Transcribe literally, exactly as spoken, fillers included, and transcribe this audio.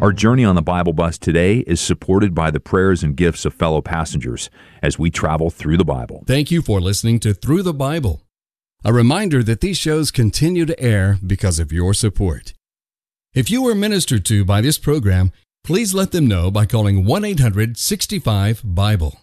Our journey on the Bible Bus today is supported by the prayers and gifts of fellow passengers as we travel through the Bible. Thank you for listening to Through the Bible. A reminder that these shows continue to air because of your support. If you were ministered to by this program, please let them know by calling one eight hundred, six five, BIBLE.